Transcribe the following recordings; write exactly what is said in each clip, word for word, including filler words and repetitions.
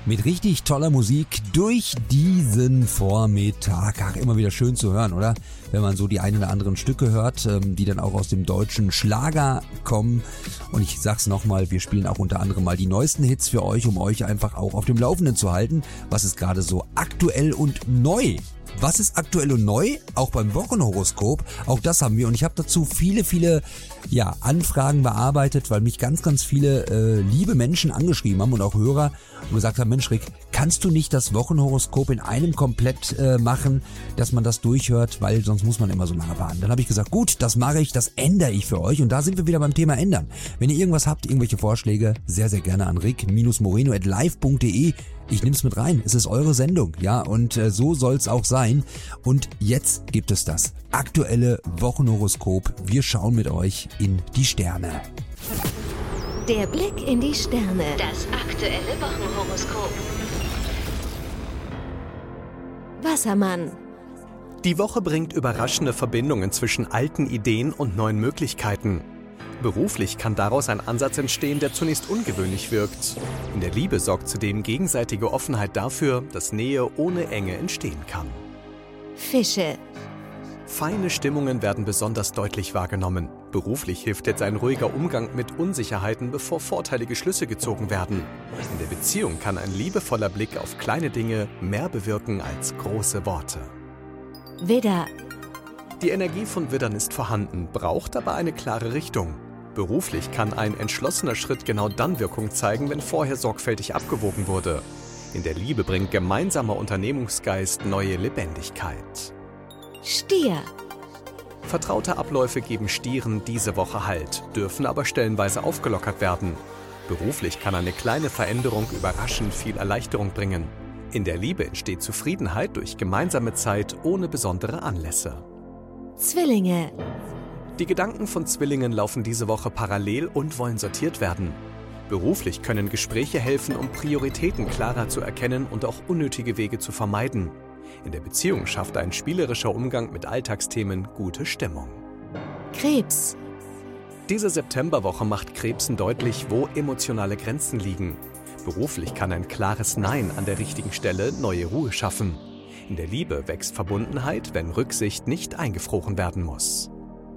mit richtig toller Musik durch diesen Vormittag. Ach, immer wieder schön zu hören, oder? Wenn man so die ein oder anderen Stücke hört, die dann auch aus dem deutschen Schlager kommen. Und ich sag's nochmal, wir spielen auch unter anderem mal die neuesten Hits für euch, um euch einfach auch auf dem Laufenden zu halten. Was ist gerade so aktuell und neu? Was ist aktuell und neu? Auch beim Wochenhoroskop. Auch das haben wir. Und ich habe dazu viele, viele ja, Anfragen bearbeitet, weil mich ganz, ganz viele äh, liebe Menschen angeschrieben haben und auch Hörer und gesagt haben, Mensch Rick, kannst du nicht das Wochenhoroskop in einem komplett äh, machen, dass man das durchhört, weil sonst muss man immer so lange warten. Dann habe ich gesagt, gut, das mache ich, das ändere ich für euch. Und da sind wir wieder beim Thema ändern. Wenn ihr irgendwas habt, irgendwelche Vorschläge, sehr, sehr gerne an rick moreno at live punkt de. Ich nehm's mit rein. Es ist eure Sendung, ja, und äh, so soll's auch sein. Und jetzt gibt es das aktuelle Wochenhoroskop. Wir schauen mit euch in die Sterne. Der Blick in die Sterne. Das aktuelle Wochenhoroskop. Wassermann. Die Woche bringt überraschende Verbindungen zwischen alten Ideen und neuen Möglichkeiten. Beruflich kann daraus ein Ansatz entstehen, der zunächst ungewöhnlich wirkt. In der Liebe sorgt zudem gegenseitige Offenheit dafür, dass Nähe ohne Enge entstehen kann. Fische. Feine Stimmungen werden besonders deutlich wahrgenommen. Beruflich hilft jetzt ein ruhiger Umgang mit Unsicherheiten, bevor vorteilige Schlüsse gezogen werden. In der Beziehung kann ein liebevoller Blick auf kleine Dinge mehr bewirken als große Worte. Widder. Die Energie von Widdern ist vorhanden, braucht aber eine klare Richtung. Beruflich kann ein entschlossener Schritt genau dann Wirkung zeigen, wenn vorher sorgfältig abgewogen wurde. In der Liebe bringt gemeinsamer Unternehmungsgeist neue Lebendigkeit. Stier. Vertraute Abläufe geben Stieren diese Woche Halt, dürfen aber stellenweise aufgelockert werden. Beruflich kann eine kleine Veränderung überraschend viel Erleichterung bringen. In der Liebe entsteht Zufriedenheit durch gemeinsame Zeit ohne besondere Anlässe. Zwillinge. Die Gedanken von Zwillingen laufen diese Woche parallel und wollen sortiert werden. Beruflich können Gespräche helfen, um Prioritäten klarer zu erkennen und auch unnötige Wege zu vermeiden. In der Beziehung schafft ein spielerischer Umgang mit Alltagsthemen gute Stimmung. Krebs. Diese Septemberwoche macht Krebsen deutlich, wo emotionale Grenzen liegen. Beruflich kann ein klares Nein an der richtigen Stelle neue Ruhe schaffen. In der Liebe wächst Verbundenheit, wenn Rücksicht nicht eingefroren werden muss.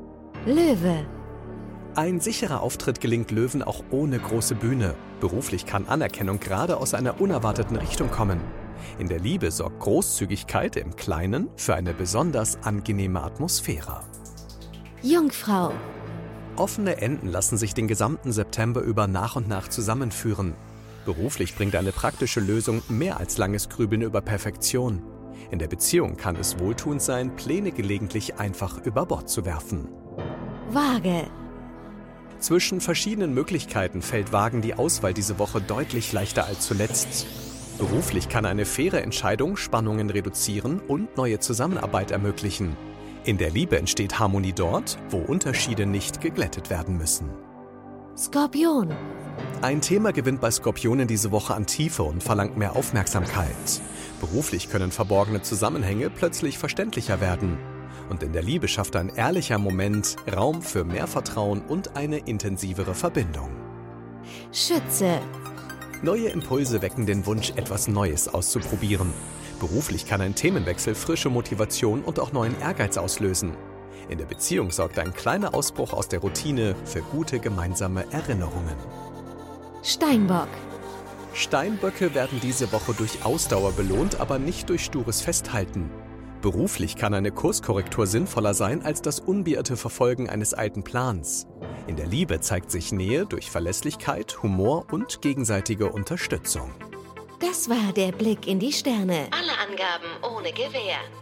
Löwe. Ein sicherer Auftritt gelingt Löwen auch ohne große Bühne. Beruflich kann Anerkennung gerade aus einer unerwarteten Richtung kommen. In der Liebe sorgt Großzügigkeit im Kleinen für eine besonders angenehme Atmosphäre. Jungfrau. Offene Enden lassen sich den gesamten September über nach und nach zusammenführen. Beruflich bringt eine praktische Lösung mehr als langes Grübeln über Perfektion. In der Beziehung kann es wohltuend sein, Pläne gelegentlich einfach über Bord zu werfen. Waage. Zwischen verschiedenen Möglichkeiten fällt Wagen die Auswahl diese Woche deutlich leichter als zuletzt. Beruflich kann eine faire Entscheidung Spannungen reduzieren und neue Zusammenarbeit ermöglichen. In der Liebe entsteht Harmonie dort, wo Unterschiede nicht geglättet werden müssen. Skorpion. Ein Thema gewinnt bei Skorpionen diese Woche an Tiefe und verlangt mehr Aufmerksamkeit. Beruflich können verborgene Zusammenhänge plötzlich verständlicher werden. Und in der Liebe schafft ein ehrlicher Moment Raum für mehr Vertrauen und eine intensivere Verbindung. Schütze. Neue Impulse wecken den Wunsch, etwas Neues auszuprobieren. Beruflich kann ein Themenwechsel frische Motivation und auch neuen Ehrgeiz auslösen. In der Beziehung sorgt ein kleiner Ausbruch aus der Routine für gute gemeinsame Erinnerungen. Steinbock. Steinböcke werden diese Woche durch Ausdauer belohnt, aber nicht durch stures Festhalten. Beruflich kann eine Kurskorrektur sinnvoller sein als das unbeirrte Verfolgen eines alten Plans. In der Liebe zeigt sich Nähe durch Verlässlichkeit, Humor und gegenseitige Unterstützung. Das war der Blick in die Sterne. Alle Angaben ohne Gewähr.